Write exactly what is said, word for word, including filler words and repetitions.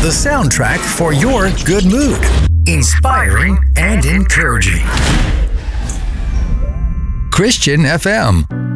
the soundtrack for your good mood. Inspiring and encouraging. Christian F M.